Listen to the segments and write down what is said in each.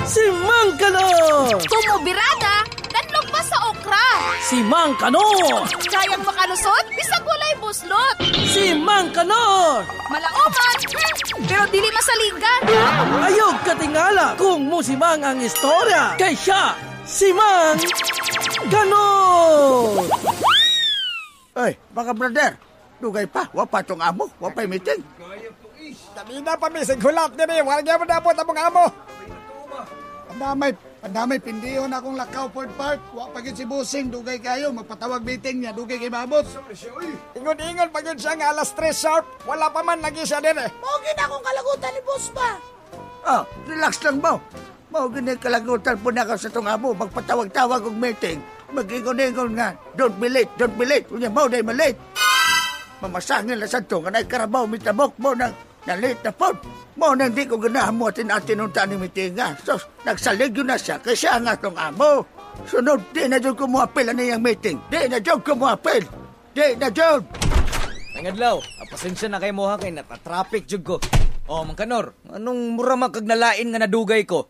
Si Mang Kanor! Tumubirada, nanlog pa sa okra. Si Mang Kanor! Kayang makalusot, bisag walay buslot. Si Mang Kanor! Malaoman, pero dili masaligan. Ayog katingala kung musimang ang istorya. Kay siya, si Mang Kanor! Ay, mga brother, dugay pa, wapa tong amo, wapay meeting. Dami na pa misig hulap din eh. Wala niya manabot ang mga amo. Pandamay, pindiyon akong lakaw Ford Park. Wapagin si Busing, dugay kayo. Magpatawag meeting niya, dugay kay mabot. Ingon-ingon pag yun siya nga alas 3 sharp. Wala pa man lagi siya din eh. Mawagin akong kalagutan ni boss ba? Oh, relax lang mo. Mawagin kalagutan po na ka sa tong amo, magpatawag-tawag og meeting. Mag-ingon-ingon nga, don't be late. Unya mo, day malate. Mamasangin na sa ito, kanay karabaw, mitabok mo ng late na po. Mo nang di ko ganahan mo atin-atin ng tani mitinga. So, nagsalig yun na siya, kasi siya nga tong amo. Sunod, di na dyan kumuapil na niyang meeting. Di na dyan kumuapil. Di na dyan. Nangadlaw, pasensya na kay mo ha, kay natatraffic jud ko. Oh, Mang Kanor, anong mura magkagnalain nga nadugay ko?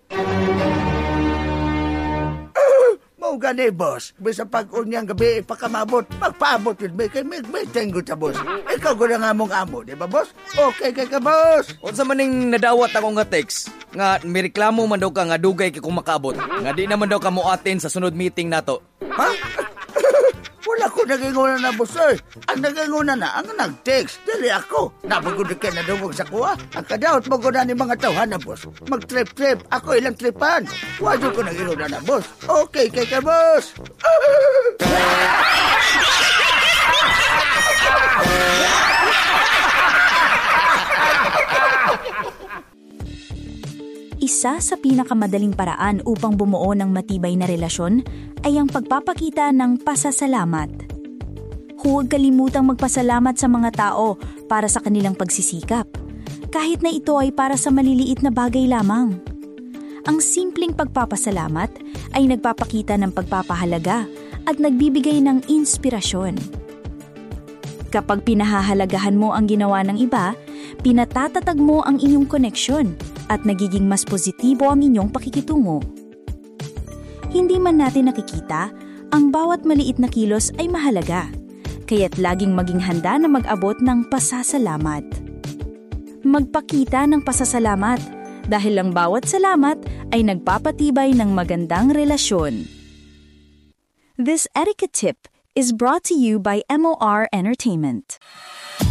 Mau gani, boss. Bisa pag-unyang gabi, ipakamabot. Magpaabot yun, may tenggo ta, boss. Ikaw ko na nga mong amo, di ba, boss? Okay ka, boss. Unsa maning nadawat ako nga text, nga may reklamo man daw ka nga dugay kay kung makaabot. Nga di naman daw ka mo atin sa sunod meeting nato. Ha? Wala ko naginguna na, boss, eh. Ang naginguna na, ang nag-text. Dili ako. Nabagunin ka na dumog sa kuha. Ang kadaot mo ko na ni mga tawhan na, boss. Mag-trip. Ako ilang tripan. Wado ko naginguna na, boss. Okay ka, boss. Isa sa pinakamadaling paraan upang bumuo ng matibay na relasyon ay ang pagpapakita ng pasasalamat. Huwag kalimutang magpasalamat sa mga tao para sa kanilang pagsisikap, kahit na ito ay para sa maliliit na bagay lamang. Ang simpleng pagpapasalamat ay nagpapakita ng pagpapahalaga at nagbibigay ng inspirasyon. Kapag pinahahalagahan mo ang ginawa ng iba, pinatatatag mo ang inyong koneksyon at nagiging mas positibo ang inyong pakikitungo. Hindi man natin nakikita, ang bawat maliit na kilos ay mahalaga, kaya't laging maging handa na mag-abot ng pasasalamat. Magpakita ng pasasalamat dahil ang bawat salamat ay nagpapatibay ng magandang relasyon. This etiquette tip is brought to you by MOR Entertainment.